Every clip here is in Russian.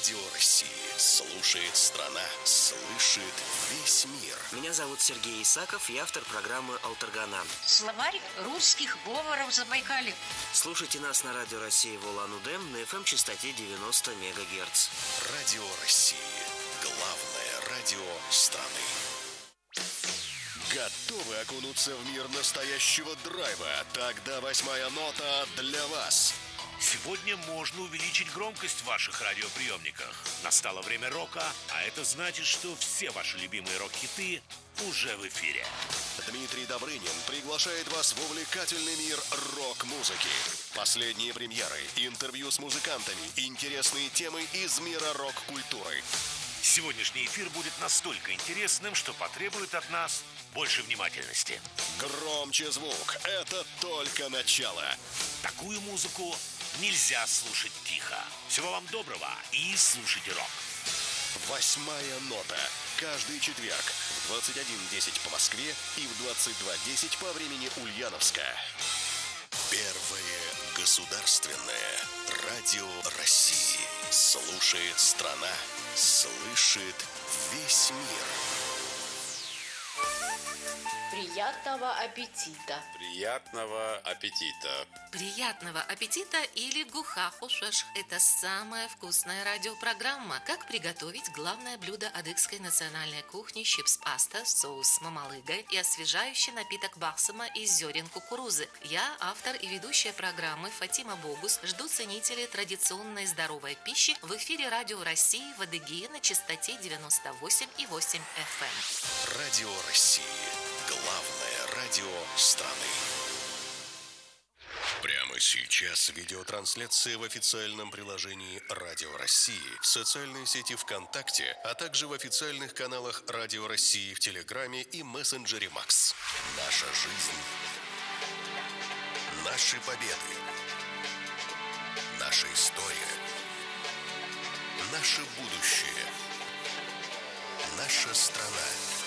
Радио России. Слушает страна, слышит весь мир. Меня зовут Сергей Исаков, я автор программы «Алтаргана». Словарь русских говоров Забайкалья. Слушайте нас на Радио России в Улан-Удэ на FM-частоте 90 МГц. Радио России. Главное радио страны. Готовы окунуться в мир настоящего драйва? Тогда 8-я нота для вас. Сегодня можно увеличить громкость в ваших радиоприемниках. Настало время рока, а это значит, что все ваши любимые рок-хиты уже в эфире. Дмитрий Добрынин приглашает вас в увлекательный мир рок-музыки. Последние премьеры, интервью с музыкантами, интересные темы из мира рок-культуры. Сегодняшний эфир будет настолько интересным, что потребует от нас больше внимательности. Громче звук, это только начало. Такую музыку нельзя слушать тихо. Всего вам доброго и слушайте рок. 8-я нота. Каждый четверг в 21:10 по Москве и в 22:10 по времени Ульяновска. Первое государственное радио России. Слушает страна, слышит весь мир. Приятного аппетита! Приятного аппетита! Приятного аппетита или гухахушеш – это самая вкусная радиопрограмма. Как приготовить главное блюдо адыгской национальной кухни чипс-паста, соус мамалыга и освежающий напиток бахсама из зерен кукурузы. Я, автор и ведущая программы Фатима Богус, жду ценителей традиционной здоровой пищи в эфире Радио России в Адыгее на частоте 98,8 FM. Радио России. Главное радио страны. Прямо сейчас видеотрансляция в официальном приложении Радио России, в социальной сети ВКонтакте, а также в официальных каналах Радио России в Телеграме и мессенджере Макс. Наша жизнь. Наши победы. Наша история. Наше будущее. Наша страна.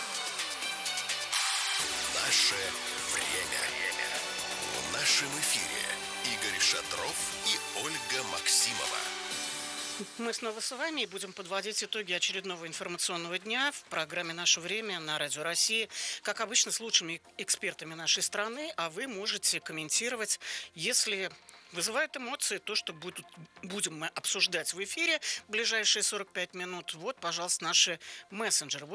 Наше время. В нашем эфире Игорь Шатров и Ольга Максимова. Мы снова с вами и будем подводить итоги очередного информационного дня в программе «Наше время» на Радио России. Как обычно, с лучшими экспертами нашей страны, а вы можете комментировать, если вызывает эмоции то, что будем мы обсуждать в эфире в ближайшие 45 минут. Вот, пожалуйста, наши мессенджеры.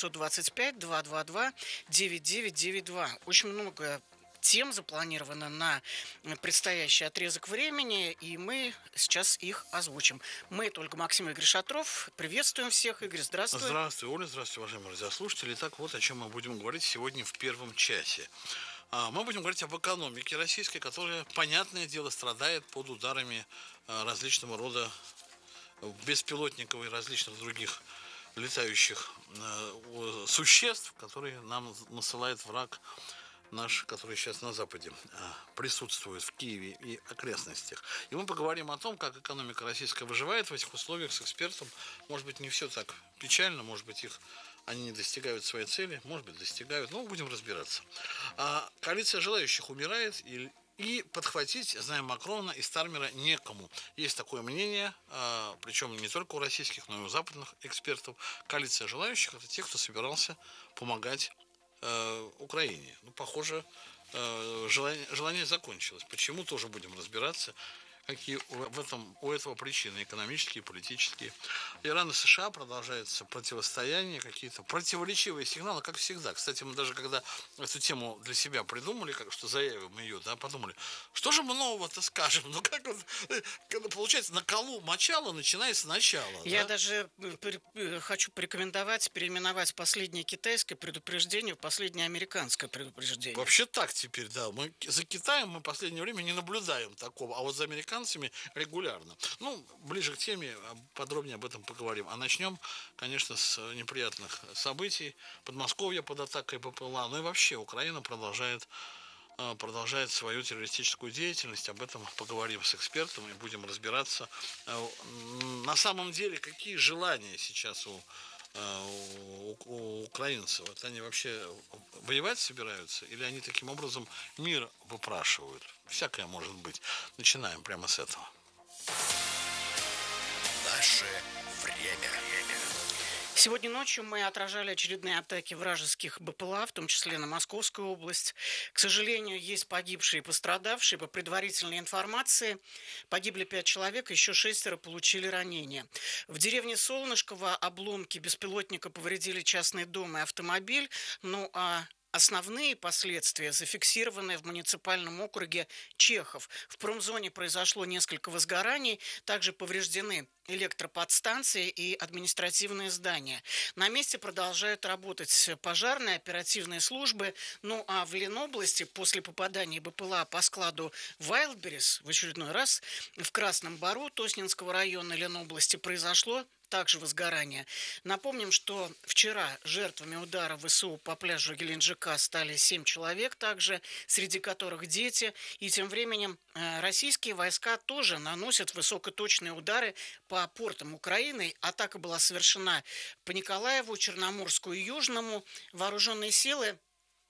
8-925-222-9992. Очень много тем запланировано на предстоящий отрезок времени, и мы сейчас их озвучим. Мы, Ольга Максимова и Игорь Шатров. Приветствуем всех. Игорь, здравствуй. Здравствуй, Оля. Здравствуйте, уважаемые радиослушатели. Итак, вот о чем мы будем говорить сегодня в первом часе. Мы будем говорить об экономике российской, которая, понятное дело, страдает под ударами различного рода беспилотников и различных других летающих существ, которые нам насылает враг наш, который сейчас на Западе присутствует, в Киеве и окрестностях. И мы поговорим о том, как экономика российская выживает в этих условиях с экспертом. Может быть, не все так печально, может быть, они не достигают своей цели, может быть, достигают, но будем разбираться. Коалиция желающих умирает, и подхватить, знаем Макрона и Стармера, некому. Есть такое мнение, причем не только у российских, но и у западных экспертов. Коалиция желающих – это те, кто собирался помогать Украине. Похоже, желание закончилось. Почему, тоже будем разбираться, какие у этого причины экономические, политические. Иран и США продолжается противостояние, какие-то противоречивые сигналы, как всегда. Кстати, мы даже когда эту тему для себя придумали, что заявим ее, подумали, что же мы нового-то скажем? Когда получается на колу мочало, начинается начало. Я даже хочу порекомендовать переименовать последнее китайское предупреждение в последнее американское предупреждение. Вообще так теперь, да. Мы за Китаем мы в последнее время не наблюдаем такого, а вот за американцами регулярно. Ближе к теме подробнее об этом поговорим. А начнем, конечно, с неприятных событий. Подмосковье под атакой БПЛА. И вообще Украина продолжает свою террористическую деятельность. Об этом поговорим с экспертом и будем разбираться. На самом деле, какие желания сейчас у украинцев? Вот они вообще воевать собираются или они таким образом мир выпрашивают? Всякое может быть. Начинаем прямо с этого. Наше время. Сегодня ночью мы отражали очередные атаки вражеских БПЛА, в том числе на Московскую область. К сожалению, есть погибшие и пострадавшие. По предварительной информации, погибли 5 человек, еще 6 получили ранения. В деревне Солнышково обломки беспилотника повредили частный дом и автомобиль. Ну а основные последствия зафиксированы в муниципальном округе Чехов. В промзоне произошло несколько возгораний, также повреждены электроподстанции и административные здания. На месте продолжают работать пожарные, оперативные службы. Ну а в Ленобласти после попадания БПЛА по складу Wildberries в очередной раз в Красном Бару Тоснинского района Ленобласти произошло также возгорание. Напомним, что вчера жертвами удара ВСУ по пляжу Геленджика стали 7 человек также, среди которых дети. И тем временем российские войска тоже наносят высокоточные удары по портам Украины. Атака была совершена по Николаеву, Черноморску и Южному. Вооруженные силы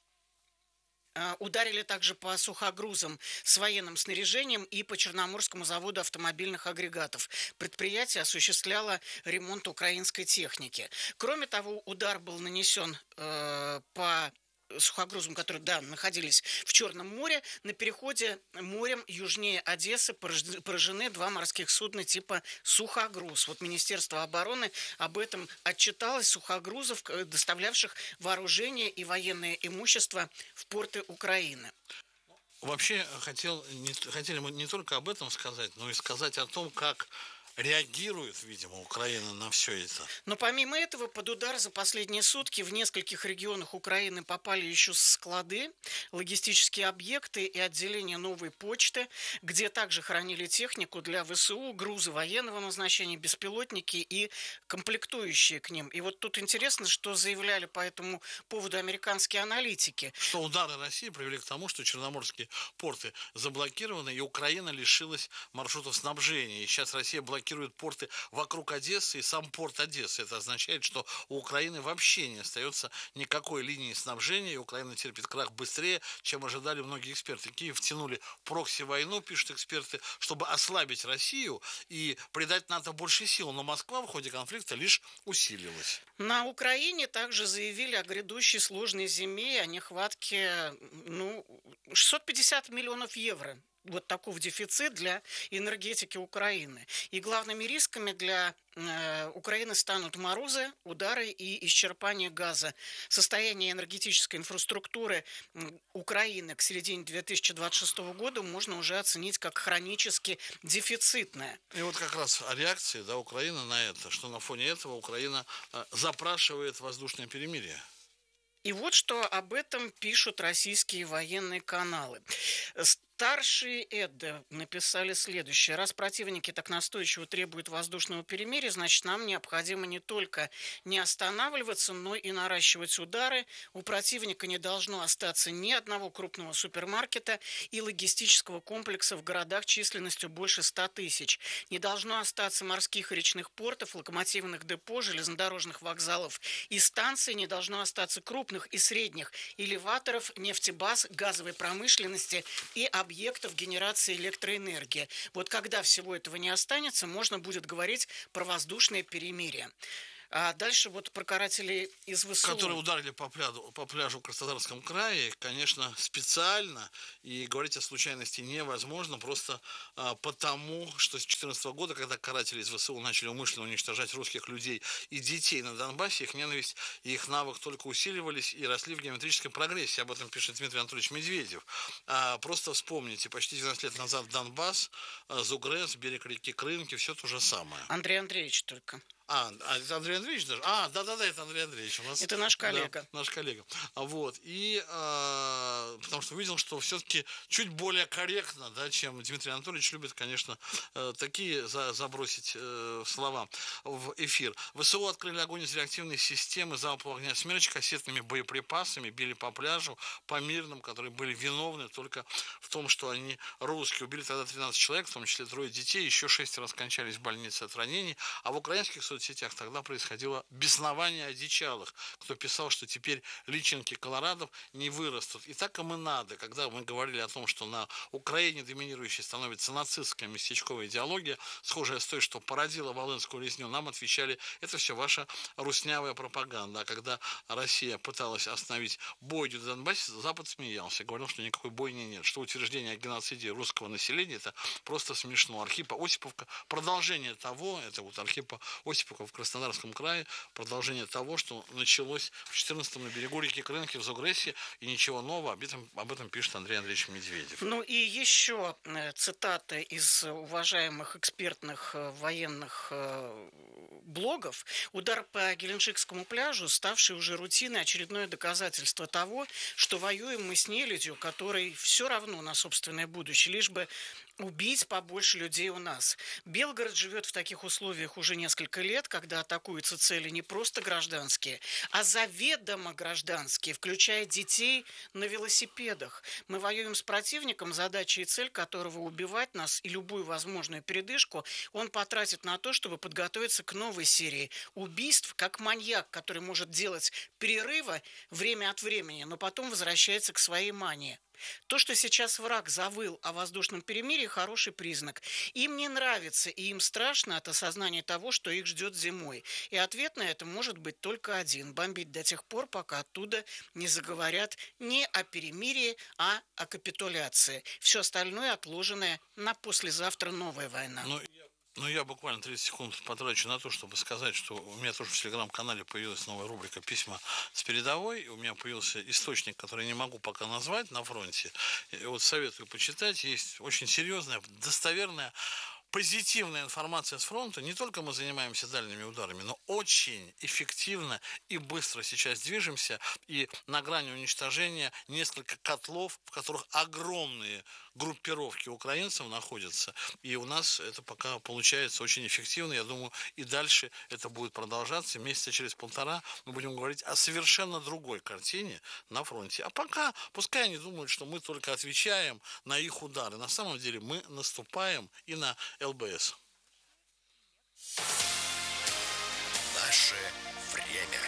ударили также по сухогрузам с военным снаряжением и по Черноморскому заводу автомобильных агрегатов. Предприятие осуществляло ремонт украинской техники. Кроме того, удар был нанесен по сухогрузам, которые, находились в Черном море. На переходе морем южнее Одессы поражены 2 морских судна типа «Сухогруз». Вот Министерство обороны об этом отчиталось. Сухогрузов, доставлявших вооружение и военное имущество в порты Украины. Вообще, хотели мы не только об этом сказать, но и сказать о том, как реагирует, видимо, Украина на все это. Но помимо этого, под удар за последние сутки в нескольких регионах Украины попали еще склады, логистические объекты и отделения новой почты, где также хранили технику для ВСУ, грузы военного назначения, беспилотники и комплектующие к ним. И вот тут интересно, что заявляли по этому поводу американские аналитики. Что удары России привели к тому, что черноморские порты заблокированы, и Украина лишилась маршрутов снабжения. И сейчас Россия блокирует порты вокруг Одессы и сам порт Одессы. Это означает, что у Украины вообще не остается никакой линии снабжения, и Украина терпит крах быстрее, чем ожидали многие эксперты. Киев втянули прокси-войну, пишут эксперты, чтобы ослабить Россию и придать НАТО больше сил. Но Москва в ходе конфликта лишь усилилась. На Украине также заявили о грядущей сложной зиме и о нехватке 650 миллионов евро. Вот таков дефицит для энергетики Украины. И главными рисками для Украины станут морозы, удары и исчерпание газа. Состояние энергетической инфраструктуры Украины к середине 2026 года можно уже оценить как хронически дефицитное. И вот как раз о реакции Украины на это, что на фоне этого Украина запрашивает воздушное перемирие. И вот что об этом пишут российские военные каналы. Старшие Эдда написали следующее. Раз противники так настойчиво требуют воздушного перемирия, значит, нам необходимо не только не останавливаться, но и наращивать удары. У противника не должно остаться ни одного крупного супермаркета и логистического комплекса в городах численностью больше 100 тысяч. Не должно остаться морских и речных портов, локомотивных депо, железнодорожных вокзалов и станций. Не должно остаться крупных и средних элеваторов, нефтебаз, газовой промышленности и объектов генерации электроэнергии. Вот когда всего этого не останется, можно будет говорить про воздушное перемирие. А дальше вот про карателей из ВСУ. Которые ударили по пляжу в Краснодарском крае, конечно, специально, и говорить о случайности невозможно, просто потому, что с 2014 года, когда каратели из ВСУ начали умышленно уничтожать русских людей и детей на Донбассе, их ненависть и их навык только усиливались и росли в геометрической прогрессии. Об этом пишет Дмитрий Анатольевич Медведев. Просто вспомните, почти 12 лет назад Донбасс, Зугрес, берег реки Крынки, все то же самое. Андрей Андреевич только. Это Андрей Андреевич даже? Да, это Андрей Андреевич. У нас, это наш коллега. Да, наш коллега. Вот. И потому что увидел, что все-таки чуть более корректно, чем Дмитрий Анатольевич любит, конечно, такие забросить слова в эфир. ВСУ открыли огонь из реактивной системы залпового огня «Смерч» кассетными боеприпасами, били по пляжу, по мирным, которые были виновны только в том, что они русские. Убили тогда 13 человек, в том числе 3 детей, еще 6 скончались в больнице от ранений. А в украинских соцсетях тогда происходило беснование одичалых, кто писал, что теперь личинки колорадов не вырастут. И так им и надо. Когда мы говорили о том, что на Украине доминирующей становится нацистская местечковая идеология, схожая с той, что породила Волынскую резню, нам отвечали, это все ваша руснявая пропаганда. А когда Россия пыталась остановить бойню в Донбассе, Запад смеялся, говорил, что никакой бойни нет, что утверждение о геноциде русского населения это просто смешно. Архипа Осиповка, продолжение того, это вот Архипа Осиповка в Краснодарском крае, продолжение того, что началось в 14-м на берегу реки Крынки в Зугрессе, и ничего нового, об этом пишет Андрей Андреевич Медведев. Ну и еще цитаты из уважаемых экспертных военных блогов. Удар по Геленджикскому пляжу, ставший уже рутиной, очередное доказательство того, что воюем мы с нелюдью, которой все равно на собственное будущее, лишь бы убить побольше людей у нас. Белгород живет в таких условиях уже несколько лет, когда атакуются цели не просто гражданские, а заведомо гражданские, включая детей на велосипедах. Мы воюем с противником, задача и цель которого убивать нас, и любую возможную передышку он потратит на то, чтобы подготовиться к новой серии убийств, как маньяк, который может делать перерывы время от времени, но потом возвращается к своей мании. То, что сейчас враг завыл о воздушном перемирии, хороший признак. Им не нравится и им страшно от осознания того, что их ждет зимой. И ответ на это может быть только один – бомбить до тех пор, пока оттуда не заговорят не о перемирии, а о капитуляции. Все остальное отложенное на послезавтра новая война. Я буквально 30 секунд потрачу на то, чтобы сказать, что у меня тоже в телеграм-канале появилась новая рубрика «Письма с передовой». У меня появился источник, который я не могу пока назвать на фронте. И вот советую почитать. Есть очень серьезная, достоверная, позитивная информация с фронта. Не только мы занимаемся дальними ударами, но очень эффективно и быстро сейчас движемся. И на грани уничтожения несколько котлов, в которых огромные группировки украинцев находятся. И у нас это пока получается очень эффективно. Я думаю, и дальше это будет продолжаться. Месяца через полтора мы будем говорить о совершенно другой картине на фронте. А пока, пускай они думают, что мы только отвечаем на их удары. На самом деле мы наступаем и на ЛБС. Наше время.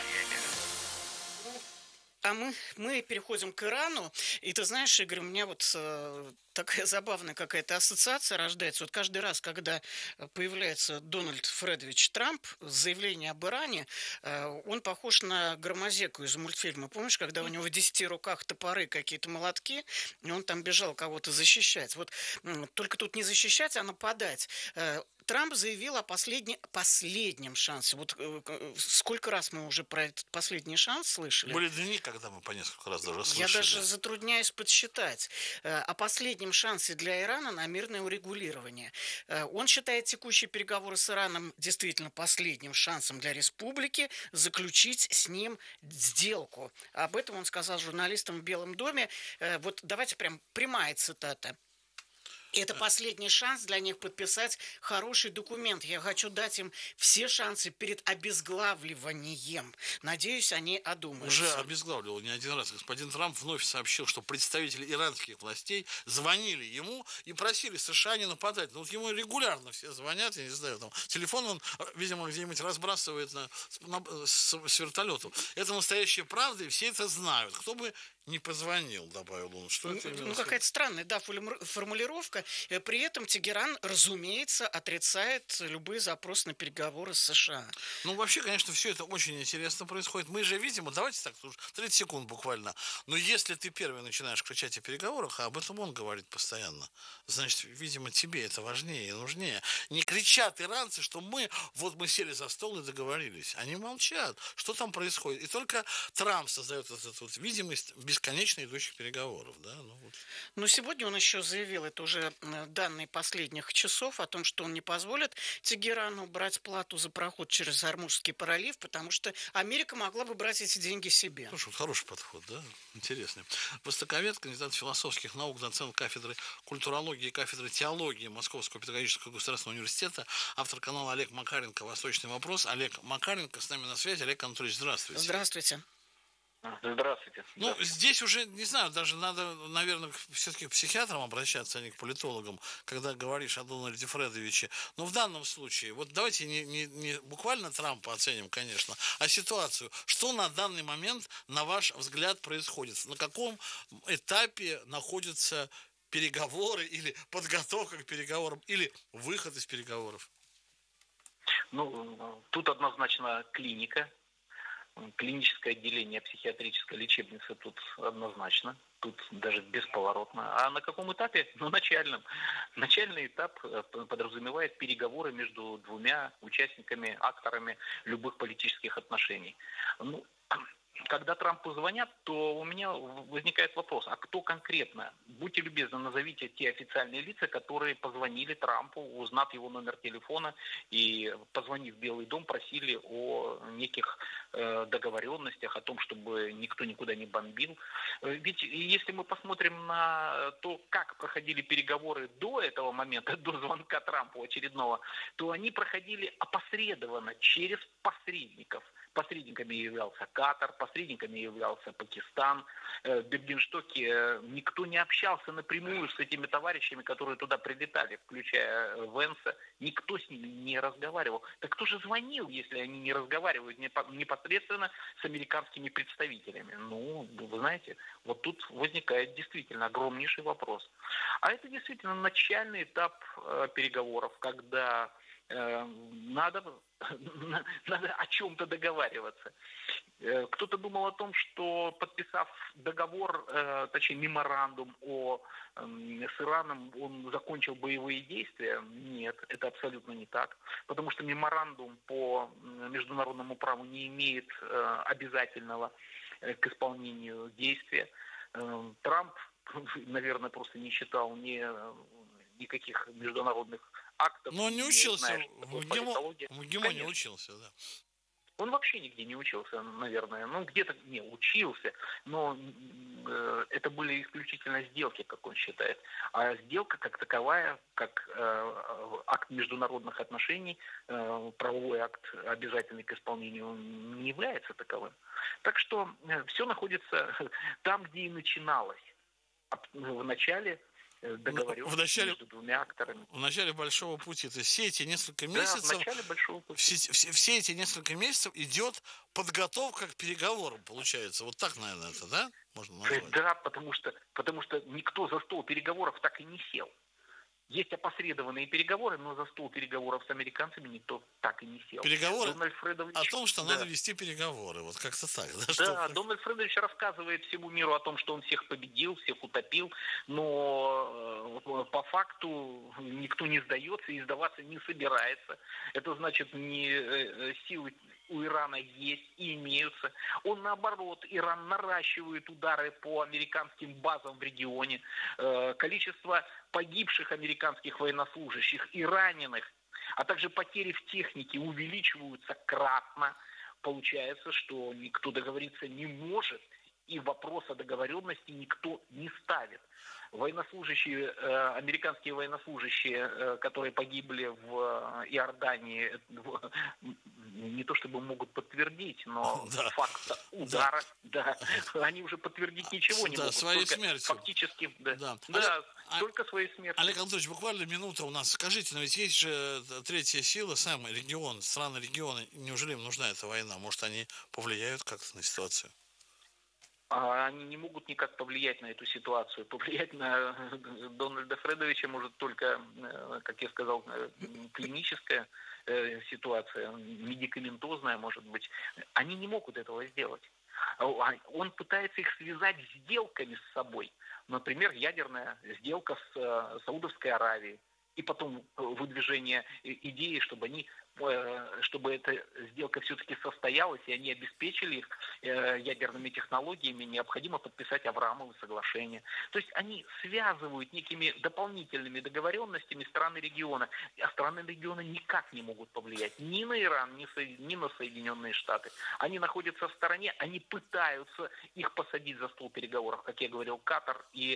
А мы переходим к Ирану. И ты знаешь, Игорь, у меня вот такая забавная какая-то ассоциация рождается. Вот каждый раз, когда появляется Дональд Фредович Трамп с заявлением об Иране, он похож на Громозеку из мультфильма. Помнишь, когда у него в 10 руках топоры, какие-то молотки, и он там бежал кого-то защищать. Вот только тут не защищать, а нападать. Трамп заявил о последнем шансе. Вот сколько раз мы уже про этот последний шанс слышали? Были дни, когда мы по несколько раз даже слышали. Я даже затрудняюсь подсчитать. О последнем шансе для Ирана на мирное урегулирование. Он считает текущие переговоры с Ираном действительно последним шансом для республики заключить с ним сделку. Об этом он сказал журналистам в Белом доме. Вот давайте прям прямая цитата. Это последний шанс для них подписать хороший документ. Я хочу дать им все шансы перед обезглавливанием. Надеюсь, они одумаются. Уже обезглавливал не один раз. Господин Трамп вновь сообщил, что представители иранских властей звонили ему и просили США не нападать. Но вот ему регулярно все звонят, я не знаю, там телефон он, видимо, где-нибудь разбрасывает с вертолетов. Это настоящая правда, и все это знают. Кто бы не позвонил, добавил он. Что это именно? Какая-то странная, формулировка. При этом Тегеран, разумеется, отрицает любые запросы на переговоры с США. Вообще, конечно, все это очень интересно происходит. Мы же видим, давайте так, 30 секунд буквально. Но если ты первый начинаешь кричать о переговорах, а об этом он говорит постоянно, значит, видимо, тебе это важнее и нужнее. Не кричат иранцы, что мы сели за стол и договорились. Они молчат. Что там происходит? И только Трамп создает эту видимость бесконечно идущих переговоров. Да? Но сегодня он еще заявил, это уже данные последних часов, о том, что он не позволит Тегерану брать плату за проход через Ормузский пролив, потому что Америка могла бы брать эти деньги себе. Слушай, хороший подход, да? Интересный. Востоковед, кандидат философских наук, доцент кафедры культурологии и кафедры теологии Московского педагогического государственного университета, автор канала Олег Макаренко «Восточный вопрос». Олег Макаренко с нами на связи. Олег Анатольевич, здравствуйте. Здравствуйте. Здравствуйте. Ну, здесь уже, не знаю, даже надо, наверное, все-таки к психиатрам обращаться, а не к политологам, когда говоришь о Дональде Фредовиче. Но в данном случае, вот давайте не буквально Трампа оценим, конечно, а ситуацию. Что на данный момент, на ваш взгляд, происходит? На каком этапе находятся переговоры или подготовка к переговорам, или выход из переговоров? Ну, тут однозначно клиническое отделение психиатрической лечебницы тут однозначно, тут даже бесповоротно. А на каком этапе? Ну, начальном. Начальный этап подразумевает переговоры между двумя участниками, акторами любых политических отношений. Ну, когда Трампу звонят, то у меня возникает вопрос, а кто конкретно? Будьте любезны, назовите те официальные лица, которые позвонили Трампу, узнав его номер телефона и, позвонив в Белый дом, просили о неких договоренностях, о том, чтобы никто никуда не бомбил. Ведь если мы посмотрим на то, как проходили переговоры до этого момента, до звонка Трампу очередного, то они проходили опосредованно, через посредников. Посредниками являлся Катар, посредниками являлся Пакистан. В Бергенштоке никто не общался напрямую с этими товарищами, которые туда прилетали, включая Венса. Никто с ними не разговаривал. Так кто же звонил, если они не разговаривают непосредственно с американскими представителями? Ну, вы знаете, вот тут возникает действительно огромнейший вопрос. А это действительно начальный этап переговоров, когда надо о чем-то договариваться. Кто-то думал о том, что подписав договор, точнее меморандум с Ираном, он закончил боевые действия. Нет, это абсолютно не так. Потому что меморандум по международному праву не имеет обязательного к исполнению действия. Трамп, наверное, просто не читал никаких международных актов. Но он не учился, в МГИМО не учился, да. Он вообще нигде не учился, наверное. Ну, где-то не учился, но это были исключительно сделки, как он считает. А сделка как таковая, как акт международных отношений, правовой акт, обязательный к исполнению, не является таковым. Так что все находится там, где и начиналось. В начале договоренности между двумя акторами. В начале большого пути. То есть все эти несколько месяцев, в начале большого пути. Все эти несколько месяцев идет подготовка к переговорам, получается. Вот так, наверное, это, да? Можно назвать? Да, потому что никто за стол переговоров так и не сел. Есть опосредованные переговоры, но за стол переговоров с американцами никто так и не сел. Переговоры о том, что надо вести переговоры. Вот как-то так. Да, Дональд Фредович рассказывает всему миру о том, что он всех победил, всех утопил, но по факту никто не сдается и сдаваться не собирается. Это значит, силы у Ирана есть и имеются. Он, наоборот, Иран наращивает удары по американским базам в регионе. Количество погибших американских военнослужащих и раненых, а также потери в технике увеличиваются кратно. Получается, что никто договориться не может, и вопрос о договоренности никто не ставит. Американские военнослужащие, которые погибли в Иордании, не то чтобы могут подтвердить, но факт удара, они уже подтвердить ничего не могут. Своей смертью. Фактически, только своей смертью. Олег Анатольевич, буквально минута у нас. Скажите, но ведь есть же третья сила, сам регион, страны региона. Неужели им нужна эта война? Может, они повлияют как-то на ситуацию? Они не могут никак повлиять на эту ситуацию. Повлиять на Дональда Фредовича может только, как я сказал, клиническая ситуация, медикаментозная, может быть. Они не могут этого сделать. Он пытается их связать сделками с собой. Например, ядерная сделка с Саудовской Аравией. И потом выдвижение идеи, чтобы эта сделка все-таки состоялась, и они обеспечили их ядерными технологиями, необходимо подписать Авраамово соглашение. То есть они связывают некими дополнительными договоренностями страны региона, а страны региона никак не могут повлиять ни на Иран, ни на Соединенные Штаты. Они находятся в стороне, они пытаются их посадить за стол переговоров, как я говорил, Катар и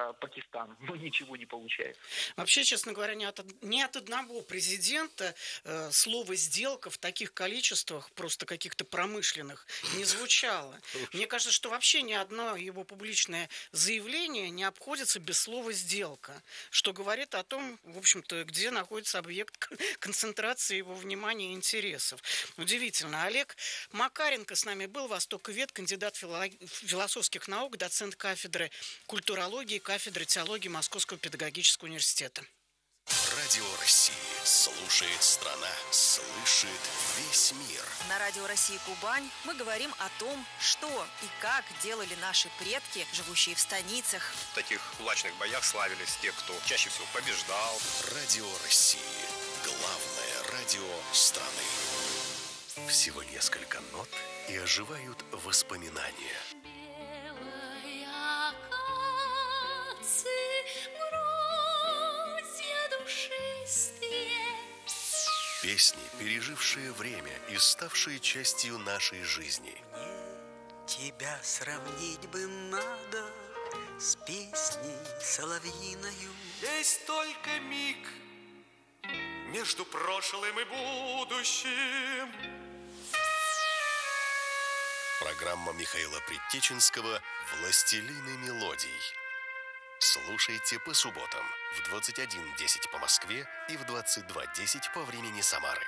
Пакистан, но ничего не получается. Вообще, честно говоря, ни от одного президента слово «сделка» в таких количествах, просто каких-то промышленных, не звучало. Мне кажется, что вообще ни одно его публичное заявление не обходится без слова «сделка», что говорит о том, в общем-то, где находится объект концентрации его внимания и интересов. Удивительно. Олег Макаренко с нами был, востоковед, кандидат философских наук, доцент кафедры культурологии, кафедры теологии Московского педагогического университета. Радио России. Слушает страна. Слышит весь мир. На Радио России Кубань мы говорим о том, что и как делали наши предки, живущие в станицах. В таких кулачных боях славились те, кто чаще всего побеждал. Радио России. Главное радио страны. Всего несколько нот и оживают воспоминания. Песни, пережившие время и ставшие частью нашей жизни. Тебя сравнить бы надо с песней соловьиною. Есть только миг между прошлым и будущим. Программа Михаила Предтеченского «Властелины мелодий». Слушайте по субботам в 21:10 по Москве и в 22:10 по времени Самары.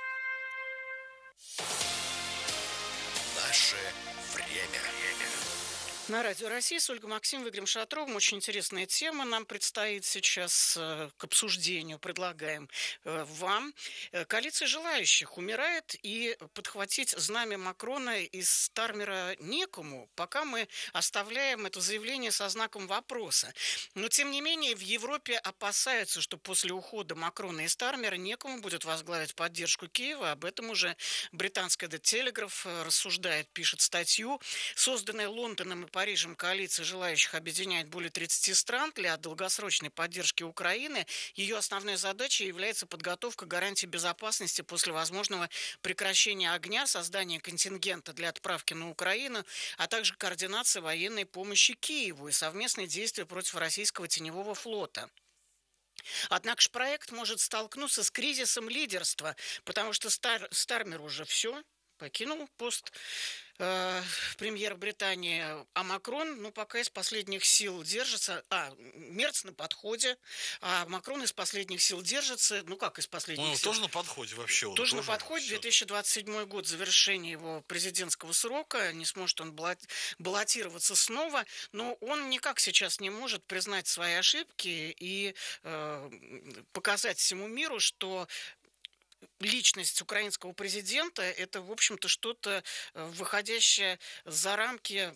Наше время. На Радио России с Ольгой Максимовой, Игорем Шатровым. Очень интересная тема нам предстоит сейчас к обсуждению. Предлагаем вам. Коалиция желающих умирает, и подхватить знамя Макрона из Стармера некому, пока мы оставляем это заявление со знаком вопроса. Но, тем не менее, в Европе опасаются, что после ухода Макрона из Стармера некому будет возглавить поддержку Киева. Об этом уже британская The Telegraph рассуждает, пишет статью. Созданная Лондоном и Парижем коалиция желающих объединяет более 30 стран для долгосрочной поддержки Украины. Ее основной задачей является подготовка гарантий безопасности после возможного прекращения огня, создание контингента для отправки на Украину, а также координация военной помощи Киеву и совместные действия против российского теневого флота. Однако же проект может столкнуться с кризисом лидерства, потому что Стармер уже все покинул пост премьер Британии, а Макрон, пока из последних сил держится. Мерц на подходе, а Макрон из последних сил держится. Как из последних сил? Тоже на подходе вообще. Тоже на подходе. 2027 год, завершение его президентского срока. Не сможет он баллотироваться снова. Но он никак сейчас не может признать свои ошибки и показать всему миру, что личность украинского президента – это, в общем-то, что-то выходящее за рамки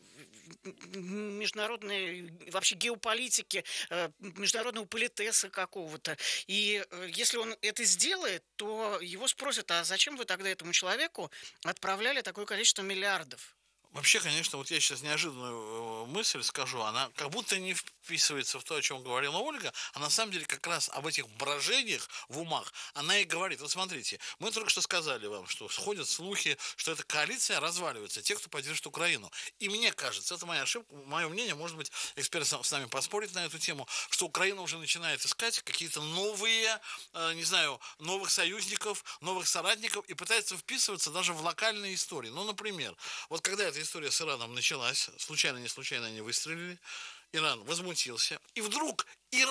международной, вообще геополитики, международного политеса какого-то. И если он это сделает, то его спросят, а зачем вы тогда этому человеку отправляли такое количество миллиардов? Вообще, конечно, я сейчас неожиданную мысль скажу, она как будто не вписывается в то, о чем говорила Ольга, а на самом деле как раз об этих брожениях в умах она и говорит. Вот смотрите, мы только что сказали вам, что сходят слухи, что эта коалиция разваливается, те, кто поддержит Украину. И мне кажется, это моя ошибка, мое мнение, может быть, эксперт с нами поспорит на эту тему, что Украина уже начинает искать какие-то новые, новых союзников, новых соратников и пытается вписываться даже в локальные истории. Например, вот когда эта история с Ираном началась, случайно, не случайно они выстрелили, Иран возмутился, и вдруг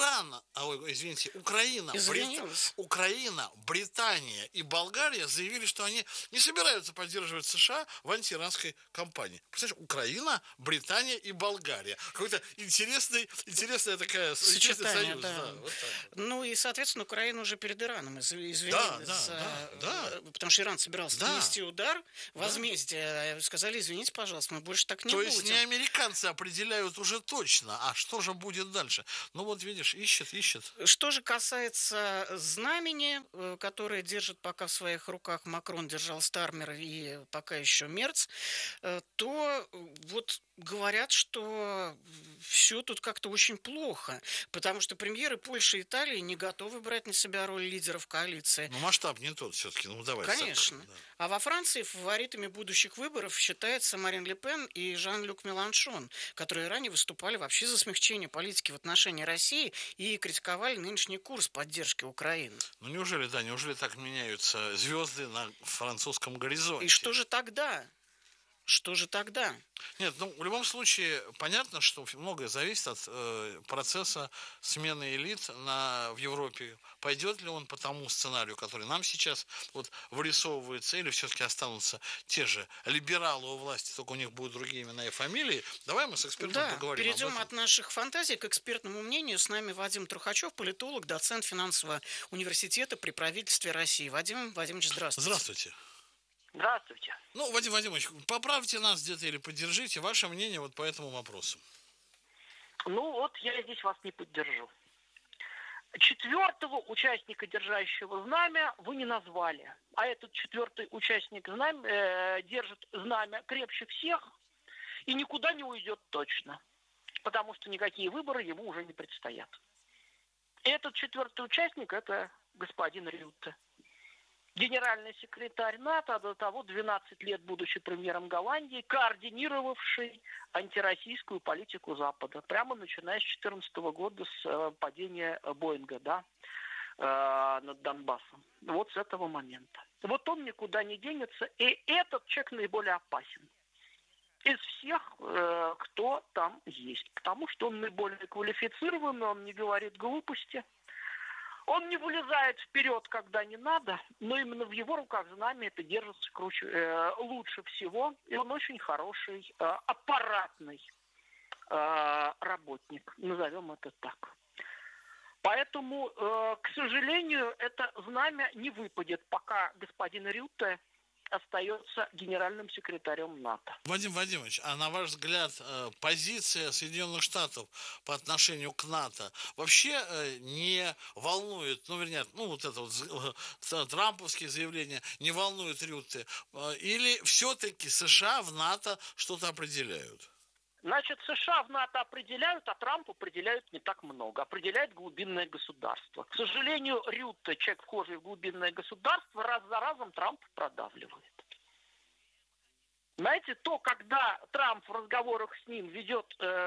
Украина, Британия и Болгария заявили, что они не собираются поддерживать США в антииранской кампании. Представляешь, Украина, Британия и Болгария. Какой-то интересная такая сочетание, союз. Да. Вот так. И, соответственно, Украина уже перед Ираном извинилась, потому что Иран собирался нанести удар, возмездие. Сказали, извините, пожалуйста, мы больше так не будем. То есть не американцы определяют уже точно, а что же будет дальше? Видишь, ищет. Что же касается знамени, которое держит пока в своих руках Макрон, держал Стармер и пока еще Мерц, то говорят, что все тут как-то очень плохо, потому что премьеры Польши и Италии не готовы брать на себя роль лидеров коалиции. Ну, масштаб не тот все-таки, давайте. Конечно. Так, да. А во Франции фаворитами будущих выборов считаются Марин Ле Пен и Жан-Люк Меланшон, которые ранее выступали вообще за смягчение политики в отношении России и критиковали нынешний курс поддержки Украины. Неужели так меняются звезды на французском горизонте? И что же тогда? Что же тогда? Нет, в любом случае, понятно, что многое зависит от процесса смены элит в Европе. Пойдет ли он по тому сценарию, который нам сейчас вырисовывается, или все-таки останутся те же либералы у власти, только у них будут другие имена и фамилии. Давай мы с экспертом поговорим перейдем об этом. от наших фантазий к экспертному мнению. С нами Вадим Трухачев, политолог, доцент финансового университета при правительстве России. Вадим Владимирович, здравствуйте. Здравствуйте. Здравствуйте. Вадим Вадимович, поправьте нас где-то или поддержите ваше мнение по этому вопросу. Я здесь вас не поддержу. Четвертого участника, держащего знамя, вы не назвали. А этот четвертый участник держит знамя крепче всех и никуда не уйдет точно. Потому что никакие выборы ему уже не предстоят. Этот четвертый участник – это господин Рютте. Генеральный секретарь НАТО, а до того 12 лет, будучи премьером Голландии, координировавший антироссийскую политику Запада. Прямо начиная с 2014 года, с падения Боинга, над Донбассом. С этого момента. Он никуда не денется, и этот человек наиболее опасен из всех, кто там есть. Потому что он наиболее квалифицированный, он не говорит глупости. Он не вылезает вперед, когда не надо, но именно в его руках знамя это держится лучше всего. И он очень хороший, аппаратный работник, назовем это так. Поэтому, к сожалению, это знамя не выпадет, пока господин Рютте остается генеральным секретарем НАТО. Вадим Вадимович, а на ваш взгляд, позиция Соединенных Штатов по отношению к НАТО вообще не волнует, трамповские заявления не волнуют Рютте? Или все-таки США в НАТО что-то определяют? Значит, США в НАТО определяют, а Трамп определяют не так много. Определяет глубинное государство. К сожалению, Рютте, человек, вхожий в глубинное государство, раз за разом Трамп продавливает. Знаете, когда Трамп в разговорах с ним ведет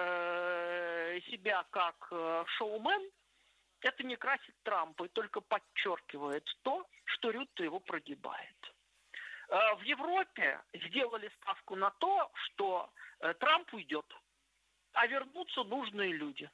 себя как шоумен, это не красит Трампа и только подчеркивает то, что Рютте его прогибает. В Европе сделали ставку на то, что Трамп уйдет, а вернутся нужные люди.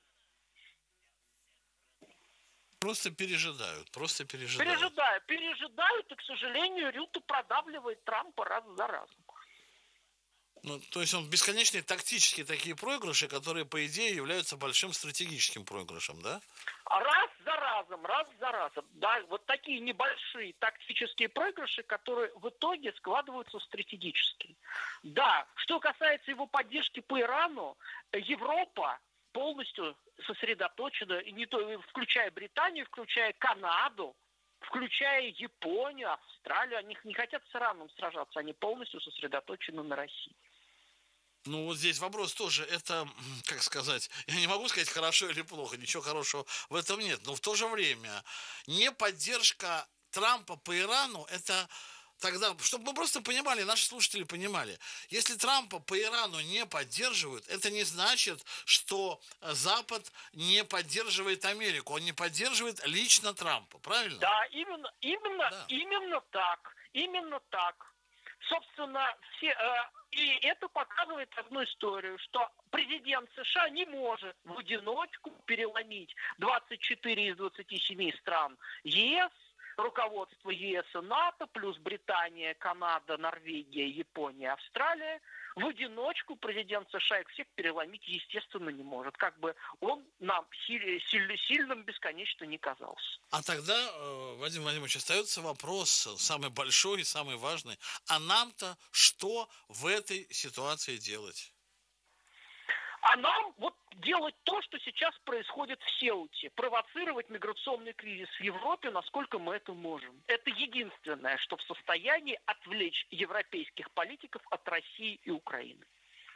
Просто пережидают. Пережидают, и, к сожалению, Рютте продавливает Трампа раз за разом. То есть он бесконечные тактические такие проигрыши, которые, по идее, являются большим стратегическим проигрышем, да? Раз за разом. Да, такие небольшие тактические проигрыши, которые в итоге складываются в стратегические. Да, что касается его поддержки по Ирану, Европа полностью сосредоточена, и не то, включая Британию, включая Канаду, включая Японию, Австралию. Они не хотят с Ираном сражаться, они полностью сосредоточены на России. Здесь вопрос тоже, это, как сказать, я не могу сказать хорошо или плохо, ничего хорошего в этом нет, но в то же время не поддержка Трампа по Ирану, это тогда, чтобы мы просто понимали, наши слушатели понимали, если Трампа по Ирану не поддерживают, это не значит, что Запад не поддерживает Америку, он не поддерживает лично Трампа, правильно? Да, именно так. Собственно, и это показывает одну историю, что президент США не может в одиночку переломить 24 из 27 стран ЕС, руководство ЕС и НАТО, плюс Британия, Канада, Норвегия, Япония, Австралия. В одиночку президент США их всех переломить, естественно, не может. Как бы он нам сильным бесконечно не казался. А тогда, Вадим Владимирович, остается вопрос самый большой и самый важный. А нам-то что в этой ситуации делать? А нам делать то, что сейчас происходит в Сеуте. Провоцировать миграционный кризис в Европе, насколько мы это можем. Это единственное, что в состоянии отвлечь европейских политиков от России и Украины.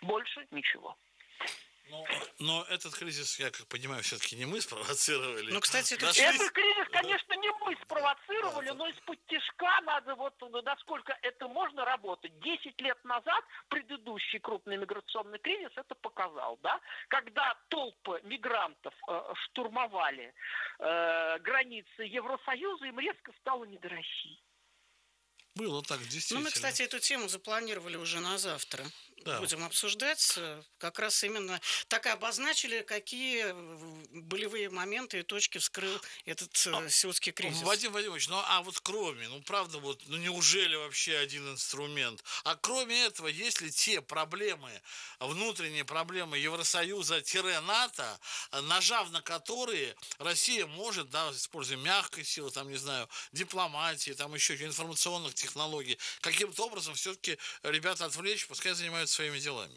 Больше ничего. Но этот кризис, я как понимаю, все-таки не мы спровоцировали. Ну, кстати, этот кризис, конечно, не мы спровоцировали, но из-под тишка надо насколько это можно работать. 10 лет назад предыдущий крупный миграционный кризис это показал, да? Когда толпы мигрантов штурмовали границы Евросоюза, им резко стало не до России. Было так, действительно. Ну, мы, кстати, эту тему запланировали уже на завтра. Да. Будем обсуждать. Как раз именно так и обозначили, какие болевые моменты и точки вскрыл этот сеульский кризис. Вадим Вадимович, вот кроме, правда, неужели вообще один инструмент? А кроме этого, есть ли те проблемы, внутренние проблемы Евросоюза-НАТО, нажав на которые Россия может, используя мягкой силы, дипломатии, еще информационных технологий, каким-то образом все-таки ребята отвлечь, пускай занимаются своими делами.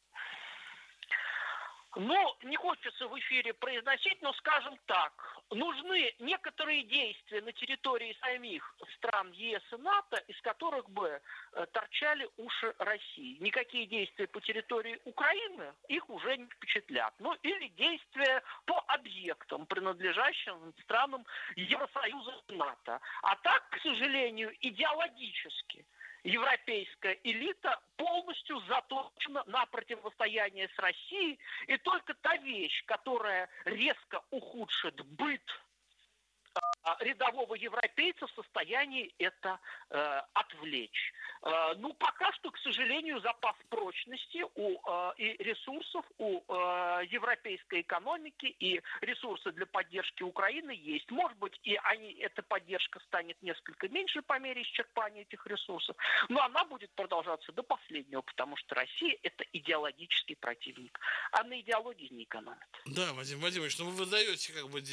Не хочется в эфире произносить, но скажем так, нужны некоторые действия на территории самих стран ЕС и НАТО, из которых бы торчали уши России. Никакие действия по территории Украины их уже не впечатлят. Или действия по объектам, принадлежащим странам Евросоюза и НАТО. А так, к сожалению, идеологически европейская элита полностью заточена на противостояние с Россией, и только та вещь, которая резко ухудшит быт рядового европейца, в состоянии это отвлечь. Пока что, к сожалению, запас прочности и ресурсов у европейской экономики и ресурсы для поддержки Украины есть. Может быть, эта поддержка станет несколько меньше по мере исчерпания этих ресурсов, но она будет продолжаться до последнего, потому что Россия – это идеологический противник, а на идеологии не экономит. Да, Вадим Вадимович, вы выдаете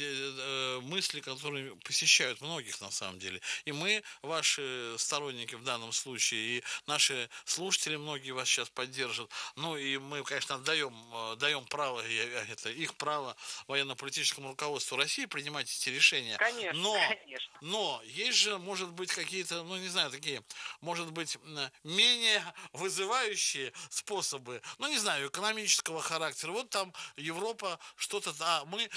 мысли, которые посещают многих на самом деле. И мы, ваши сторонники в данном случае, и наши слушатели, многие вас сейчас поддержат. И мы, конечно, даем право, это их право военно-политическому руководству России принимать эти решения. Конечно, но есть же, может быть, какие-то, такие, может быть, менее вызывающие способы, экономического характера. Вот там Европа что-то, мы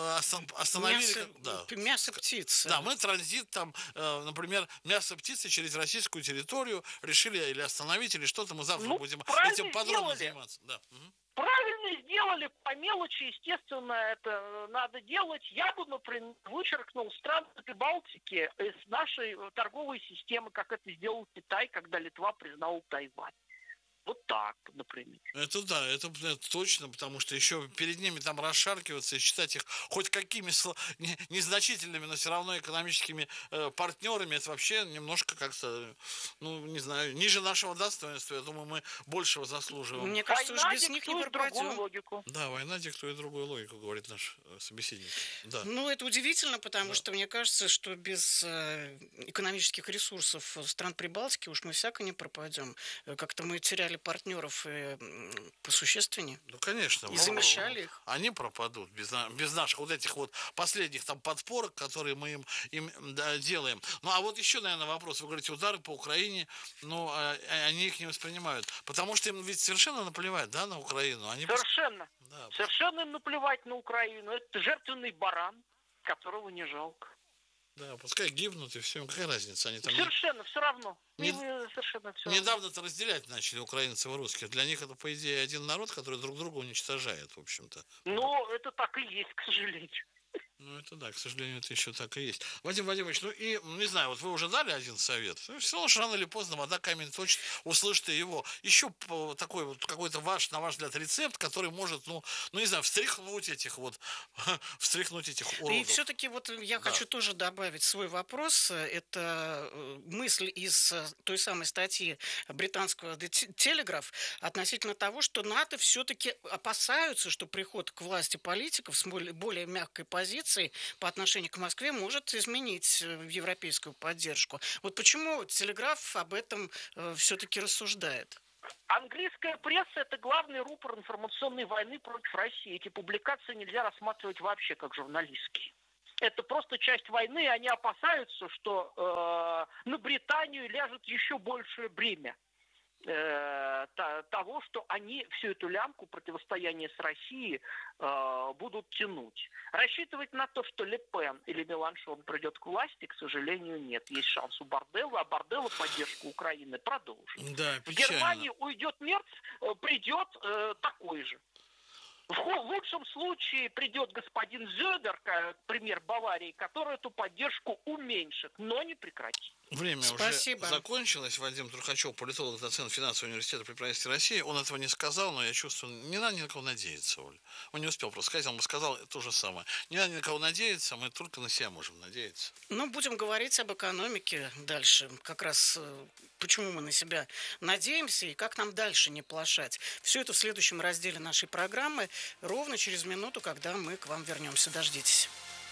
остановили... Мясо птицы. Да, мы транзит например, мясо птицы через российскую территорию решили или остановить, или что-то. Мы завтра будем этим подробно заниматься. Да. Правильно сделали, по мелочи, естественно, это надо делать. Я бы, например, вычеркнул страны Прибалтики из нашей торговой системы, как это сделал Китай, когда Литва признала Тайвань. Вот так, например. Это точно, потому что еще перед ними там расшаркиваться и считать их хоть какими незначительными, но все равно экономическими партнерами, это вообще немножко как-то, ниже нашего достоинства. Я думаю, мы большего заслуживаем. Мне кажется, уж без них не пропадем. Логику. Да, война диктует другую логику, говорит наш собеседник. Да. Это удивительно, потому что мне кажется, что без экономических ресурсов стран Прибалтики уж мы всяко не пропадем. Как-то мы теряли партнеров посущественнее. Конечно. И замещали их. Они пропадут без наших этих последних подпорок, которые мы им делаем. А еще, наверное, вопрос. Вы говорите, удары по Украине, они их не воспринимают. Потому что им ведь совершенно наплевать, на Украину. Совершенно. Да. Совершенно им наплевать на Украину. Это жертвенный баран, которого не жалко. Да, пускай гибнут и все, какая разница? Они там совершенно все равно. Совершенно все недавно-то разделять начали украинцев и русских. Для них это, по идее, один народ, который друг друга уничтожает, в общем-то. Это так и есть, к сожалению. Это да, к сожалению, это еще так и есть. Вадим Вадимович, не знаю, вы уже дали один совет. Все равно рано или поздно вода камень точит, услышите его. Еще такой какой-то на ваш взгляд, рецепт, который может, не знаю, встряхнуть этих уродов. И все-таки я хочу тоже добавить свой вопрос. Это мысль из той самой статьи британского «Телеграф» относительно того, что НАТО все-таки опасаются, что приход к власти политиков с более мягкой позиции по отношению к Москве может изменить европейскую поддержку. Почему «Телеграф» об этом все-таки рассуждает? Английская пресса – это главный рупор информационной войны против России. Эти публикации нельзя рассматривать вообще как журналистские. Это просто часть войны, и они опасаются, что на Британию ляжет еще большее бремя. того, что они всю эту лямку противостояния с Россией будут тянуть. Рассчитывать на то, что Ле Пен или Меланшон придет к власти, к сожалению, нет. Есть шанс у Борделла, а Борделла поддержку Украины продолжит. Да, в Германии уйдет Мерц, придет такой же. В лучшем случае придет господин Зёдер, пример Баварии, который эту поддержку уменьшит, но не прекратит. Время уже закончилось. Вадим Трухачев, политолог, доцент финансового университета при правительстве России. Он этого не сказал, но я чувствую, не надо ни на кого надеяться, Оль. Он не успел просто сказать, он бы сказал то же самое. Не надо ни на кого надеяться, мы только на себя можем надеяться. Ну, будем говорить об экономике дальше. Как раз почему мы на себя надеемся и как нам дальше не плашать. Все это в следующем разделе нашей программы, ровно через минуту, когда мы к вам вернемся. Дождитесь.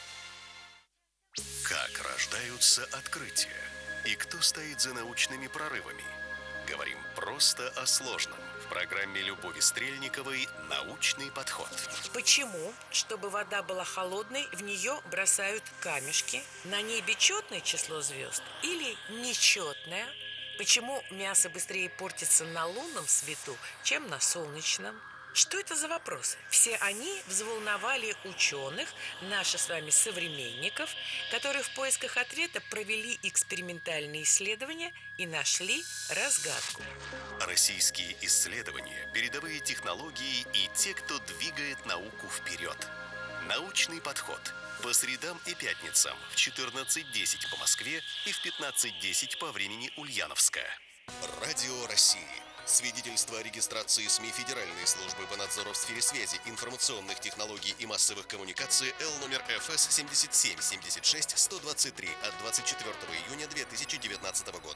Как рождаются открытия? И кто стоит за научными прорывами? Говорим просто о сложном. В программе Любови Стрельниковой «Научный подход». Почему, чтобы вода была холодной, в нее бросают камешки? На небе четное число звезд или нечетное? Почему мясо быстрее портится на лунном свету, чем на солнечном? Что это за вопросы? Все они взволновали ученых, наших с вами современников, которые в поисках ответа провели экспериментальные исследования и нашли разгадку. Российские исследования, передовые технологии и те, кто двигает науку вперед. Научный подход. По средам и пятницам в 14:10 по Москве и в 15:10 по времени Ульяновска. Радио России. Свидетельство о регистрации СМИ Федеральной службы по надзору в сфере связи, информационных технологий и массовых коммуникаций Л номер ФС 7776-123 от 24 июня 2019 года.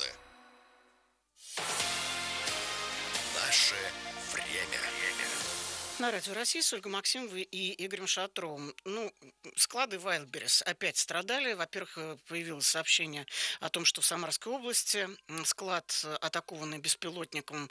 Наше время. На Радио России с Ольгой Максимовой и Игорем Шатровым. Склады Wildberries опять страдали. Во-первых, появилось сообщение о том, что в Самарской области склад, атакованный беспилотником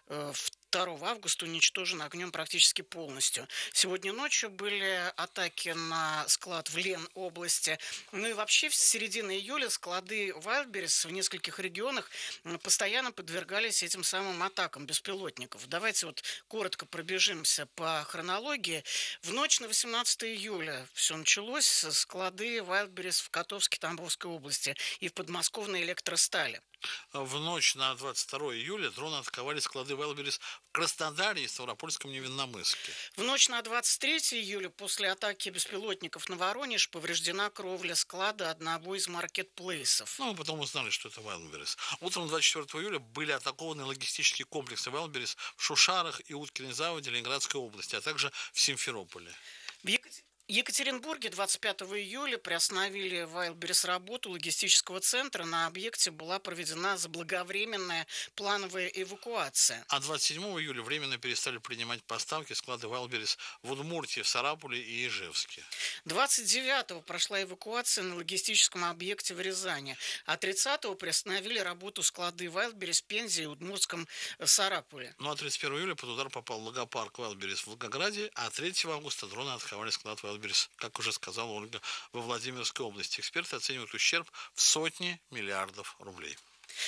2 августа, уничтожен огнем практически полностью. Сегодня ночью были атаки на склад в Ленобласти. Ну и вообще, с середины июля склады Wildberries в нескольких регионах постоянно подвергались этим самым атакам беспилотников. Давайте вот коротко пробежимся по хронологии. В ночь на 18 июля все началось. Склады Wildberries в Котовске, Тамбовской области и в подмосковной Электростали. В ночь на 22 июля дроны атаковали склады Wildberries в Краснодаре и Ставропольском Невинномысске. В ночь на 23 июля после атаки беспилотников на Воронеж повреждена кровля склада одного из маркетплейсов. Мы потом узнали, что это Wildberries. Утром 24 июля были атакованы логистические комплексы Wildberries в Шушарах и Уткиной заводе Ленинградской области, а также в Симферополе. В Екатеринбурге 25 июля приостановили Wildberries работу логистического центра. На объекте была проведена заблаговременная плановая эвакуация. А 27 июля временно перестали принимать поставки склады Wildberries в Удмуртии, в Сарапуле и Ижевске. 29-го прошла эвакуация на логистическом объекте в Рязани. А 30-го приостановили работу склады Wildberries в Пензе и Удмуртском Сарапуле. А 31 июля под удар попал логопарк Wildberries в Волгограде, а 3 августа дроны атаковали склад Wildberries, как уже сказала Ольга, во Владимирской области. Эксперты оценивают ущерб в сотни миллиардов рублей.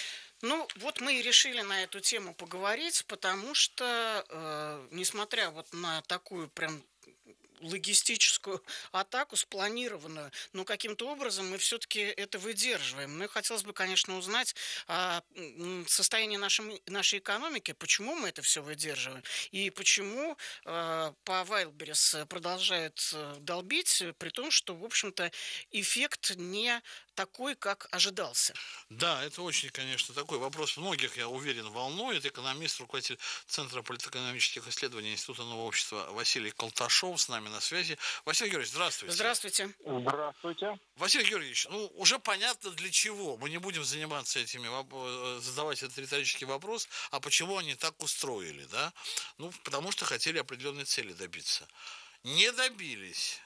Вот мы и решили на эту тему поговорить, потому что, несмотря на такую прям логистическую атаку, спланированную, но каким-то образом мы все-таки это выдерживаем. И хотелось бы, конечно, узнать о состоянии нашей экономики, почему мы это все выдерживаем, и почему по Wildberries продолжают долбить, при том, что, в общем-то, эффект не такой, как ожидался. Да, это очень, конечно, такой вопрос многих, я уверен, волнует. Экономист, руководитель Центра политэкономических исследований Института нового общества Василий Колташов с нами на связи. Василий Георгиевич, здравствуйте. Здравствуйте. Здравствуйте. Василий Георгиевич, уже понятно для чего. Мы не будем заниматься задавать этот риторический вопрос, а почему они так устроили, да? Потому что хотели определенной цели добиться. Не добились.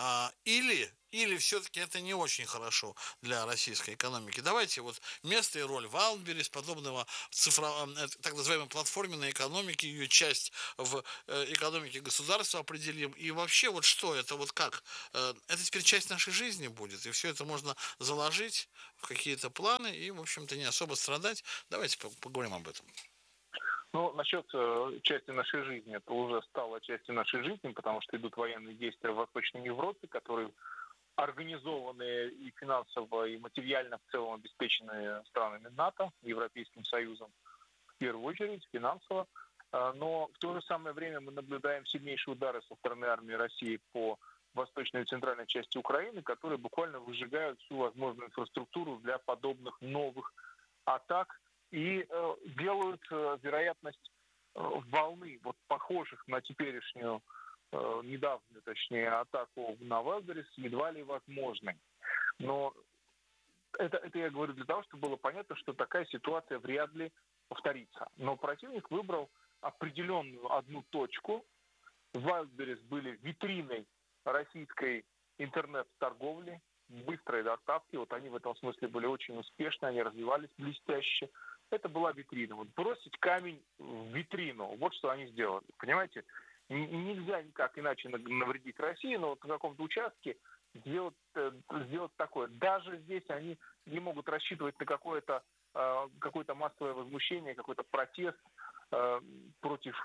Или все-таки это не очень хорошо для российской экономики. Давайте место и роль Wildberries, подобного так называемой платформенной экономики, ее часть в экономике государства определим. И вообще что это, как? Это теперь часть нашей жизни будет, и все это можно заложить в какие-то планы и, в общем-то, не особо страдать. Давайте поговорим об этом. Ну, насчет части нашей жизни, это уже стало частью нашей жизни, потому что идут военные действия в Восточной Европе, которые организованные и финансово, и материально в целом обеспеченные странами НАТО, Европейским Союзом, в первую очередь, финансово. Но в то же самое время мы наблюдаем сильнейшие удары со стороны армии России по восточной и центральной части Украины, которые буквально выжигают всю возможную инфраструктуру для подобных новых атак и делают вероятность волны, вот похожих на теперешнюю, недавнюю, точнее, атаку на Валберес, едва ли возможной. Но это я говорю для того, чтобы было понятно, что такая ситуация вряд ли повторится. Но противник выбрал определенную одну точку. Вайлдберрис были витриной российской интернет-торговли, быстрой доставки. Вот они в этом смысле были очень успешны, они развивались блестяще. Это была витрина. Вот бросить камень в витрину, вот что они сделали. Понимаете? Нельзя никак иначе навредить России, но вот на каком-то участке сделать такое. Даже здесь они не могут рассчитывать на какое-то массовое возмущение, какой-то протест против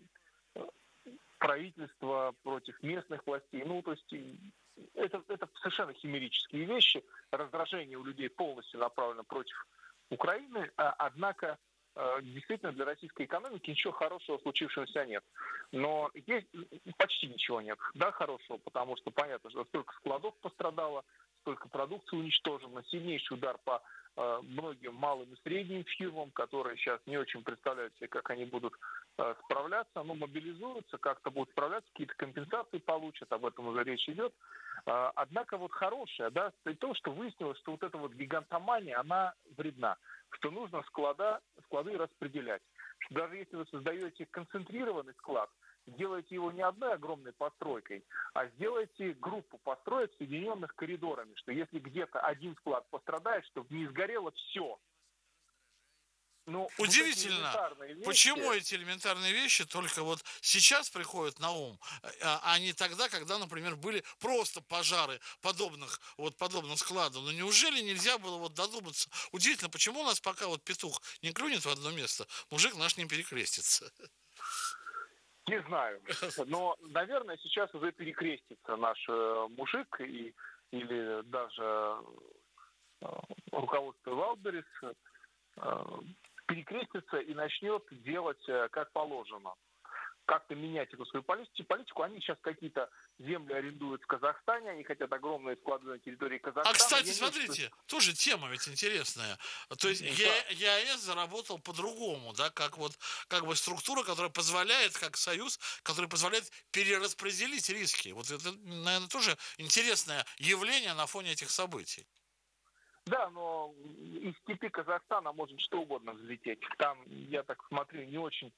правительства, против местных властей. Ну, то есть это совершенно химерические вещи. Раздражение у людей полностью направлено против Украины, однако действительно для российской экономики ничего хорошего случившегося нет. Но есть почти ничего нет, да, хорошего, потому что понятно, что столько складов пострадало, столько продукции уничтожено, сильнейший удар по многим малым и средним фирмам, которые сейчас не очень представляют себе, как они будут справляться, но мобилизуются, как-то будут справляться, какие-то компенсации получат, об этом уже речь идет. Однако вот хорошее, да, то, что выяснилось, что вот эта вот гигантомания, она вредна, что нужно склады распределять. Что даже если вы создаете концентрированный склад, делайте его не одной огромной постройкой, а сделайте группу построек, соединенных коридорами, что если где-то один склад пострадает, чтобы не сгорело все. Ну, удивительно, вот почему эти элементарные вещи только вот сейчас приходят на ум, а не тогда, когда, например, были просто пожары подобных складов. Но неужели нельзя было вот додуматься? Удивительно, почему у нас пока вот петух не клюнет в одно место, мужик наш не перекрестится. Не знаю, но, наверное, сейчас уже перекрестится наш мужик или даже руководство Вайлдберрис перекрестится и начнет делать как положено. Как-то менять эту свою политику. Они сейчас какие-то земли арендуют в Казахстане, они хотят огромные склады на территории Казахстана. А, кстати, смотрите, тоже тема ведь интересная. То есть ЕАЭС заработал по-другому, да, как бы структура, которая позволяет, как союз, который позволяет перераспределить риски. Вот это, наверное, тоже интересное явление на фоне этих событий. Да, но из степи Казахстана может что угодно взлететь. Там, я так смотрю, не очень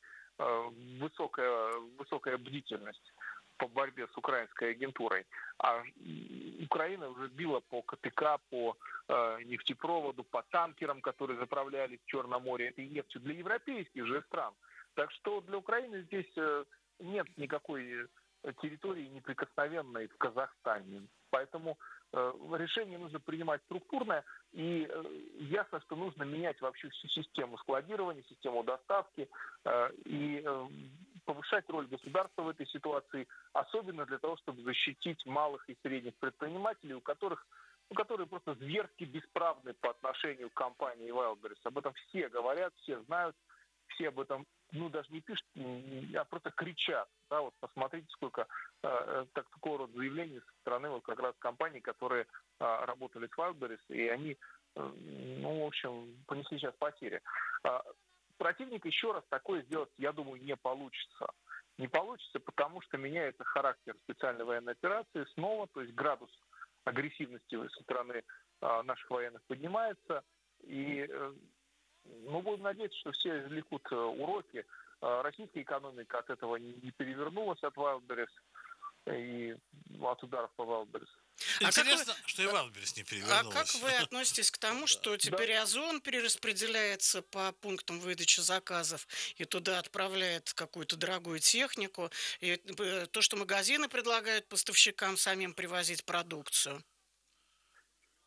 высокая бдительность по борьбе с украинской агентурой. А Украина уже била по КТК, по нефтепроводу, по танкерам, которые заправлялись в Черном море этой нефтью для европейских же стран. Так что для Украины здесь нет никакой территории неприкосновенной в Казахстане. Поэтому решение нужно принимать структурное, и ясно, что нужно менять вообще всю систему складирования, систему доставки и повышать роль государства в этой ситуации, особенно для того, чтобы защитить малых и средних предпринимателей, которые просто зверски бесправны по отношению к компании Wildberries. Об этом все говорят, все знают, все об этом, даже не пишут, а просто кричат. Да, вот посмотрите, сколько такого рода заявлений со стороны вот как раз компаний, которые работали с Wildberries, и они, в общем, понесли сейчас потери. Противник еще раз такое сделать, я думаю, не получится. Не получится, потому что меняется характер специальной военной операции снова, то есть градус агрессивности со стороны наших военных поднимается, и будем надеяться, что все извлекут уроки. Российская экономика от этого не перевернулась от Wildberries и от ударов по Wildberries. Интересно, что и Wildberries не перевернулась. А как вы относитесь к тому, что теперь Озон перераспределяется по пунктам выдачи заказов и туда отправляет какую-то дорогую технику, и то, что магазины предлагают поставщикам самим привозить продукцию?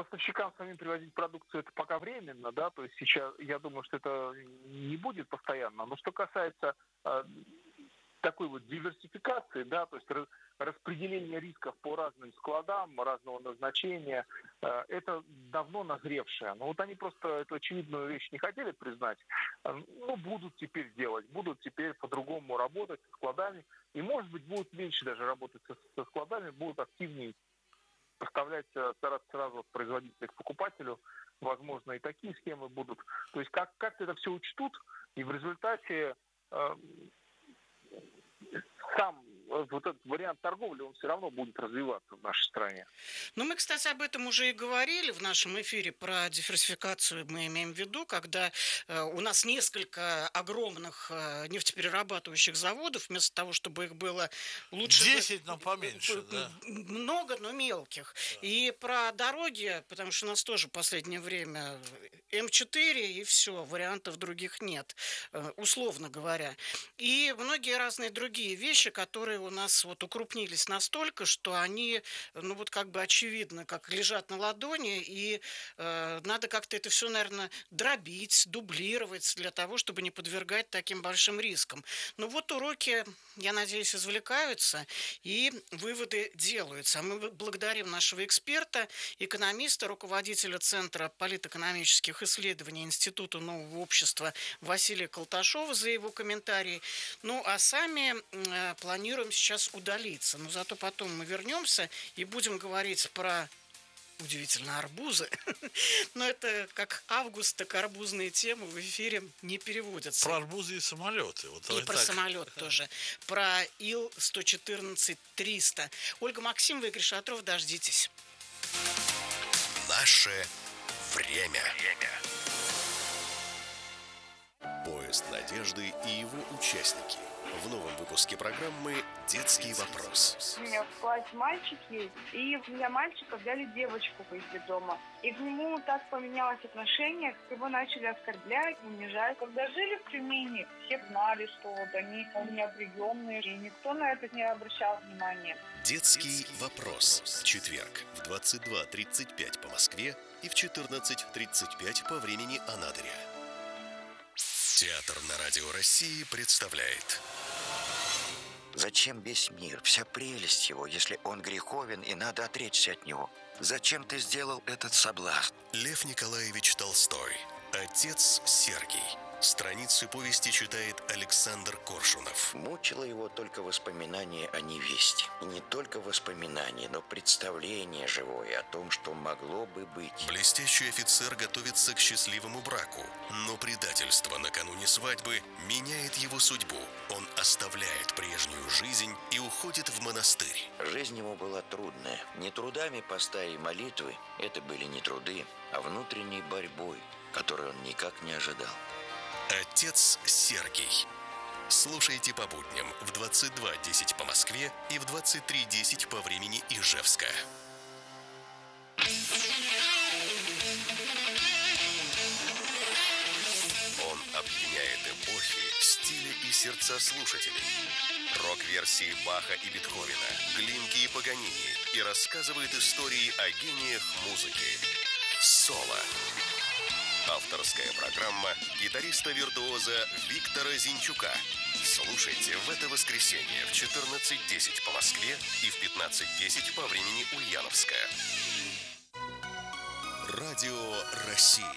поставщикам самим привозить продукцию это пока временно, да, то есть сейчас я думаю, что это не будет постоянно. Но что касается такой вот диверсификации, да, то есть распределения рисков по разным складам, разного назначения, это давно назревшее. Но вот они просто эту очевидную вещь не хотели признать, но будут теперь делать, будут теперь по-другому работать со складами, и, может быть, будут меньше даже работать со складами, будут активнее поставлять сразу от производителя к покупателю. Возможно, и такие схемы будут. То есть как-то это все учтут, и в результате сам вот этот вариант торговли, он все равно будет развиваться в нашей стране. Ну, мы, кстати, об этом уже и говорили в нашем эфире про диверсификацию. Мы имеем в виду, когда у нас несколько огромных нефтеперерабатывающих заводов, вместо того, чтобы их было лучше... 10, но поменьше, да. Много, но мелких. Да. И про дороги, потому что у нас тоже в последнее время М4 и все, вариантов других нет, условно говоря. И многие разные другие вещи, которые у нас вот укрупнились настолько, что они, ну вот как бы очевидно, как лежат на ладони, и надо как-то это все, наверное, дробить, дублировать для того, чтобы не подвергать таким большим рискам. Но вот уроки, я надеюсь, извлекаются и выводы делаются. А мы благодарим нашего эксперта, экономиста, руководителя Центра политэкономических исследований Института нового общества Василия Колташова за его комментарии. Ну, а сами планируем сейчас удалиться. Но зато потом мы вернемся и будем говорить про, удивительно, арбузы. Но это как август, так арбузные темы в эфире не переводятся. Про арбузы и самолеты. Вот и про самолет тоже. Про Ил-114-300. Ольга Максимова, Игорь Шатров, дождитесь. Наше время. Поезд надежды и его участники. В новом выпуске программы «Детский вопрос». У меня в классе мальчик есть, и у меня мальчика взяли девочку из детдома. И к нему так поменялось отношение, его начали оскорблять, унижать. Когда жили в Тюмени, все знали, что вот они у меня приемные, и никто на это не обращал внимания. «Детский вопрос». В четверг в 22:35 по Москве и в 14:35 по времени Анадыря. Театр на Радио России представляет. Зачем весь мир, вся прелесть его, если он греховен и надо отречься от него? Зачем ты сделал этот соблазн? Лев Николаевич Толстой. Отец Сергий. Страницы повести читает Александр Коршунов. Мучило его только воспоминание о невесте. И не только воспоминание, но представление живое о том, что могло бы быть. Блестящий офицер готовится к счастливому браку, но предательство накануне свадьбы меняет его судьбу. Он оставляет прежнюю жизнь и уходит в монастырь. Жизнь ему была трудная. Не трудами поста и молитвы, это были не труды, а внутренней борьбой, которой он никак не ожидал. Отец Сергий. Слушайте по будням в 22:10 по Москве и в 23:10 по времени Ижевска. Он объединяет эпохи, стили и сердца слушателей. Рок-версии Баха и Бетховена, Глинки и Паганини, и рассказывает истории о гениях музыки. Соло. Авторская программа гитариста-виртуоза Виктора Зинчука. Слушайте в это воскресенье в 14:10 по Москве и в 15:10 по времени Ульяновска. Радио России.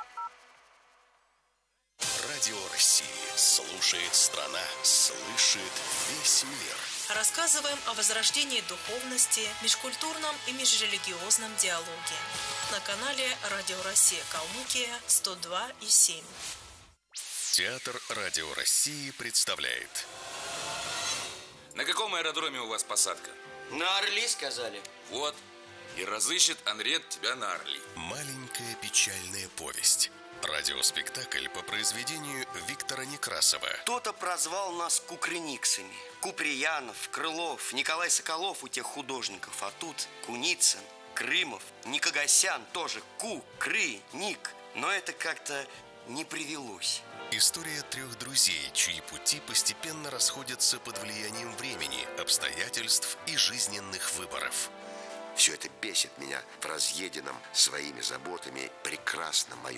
Радио России. Слушает страна, слышит весь мир. Рассказываем о возрождении духовности, межкультурном и межрелигиозном диалоге. На канале Радио Россия Калмыкия 102,7. Театр Радио России представляет. На каком аэродроме у вас посадка? На Орли, сказали. Вот. И разыщет Анрет тебя на Орли. Маленькая печальная повесть. Радиоспектакль по произведению Виктора Некрасова. Кто-то прозвал нас кукрыниксами. Куприянов, Крылов, Николай Соколов у тех художников. А тут Куницын, Крымов, Никогасян тоже. Ник. Но это как-то не привелось. История трех друзей, чьи пути постепенно расходятся под влиянием времени, обстоятельств и жизненных выборов. Все это бесит меня в разъеденном своими заботами прекрасном моем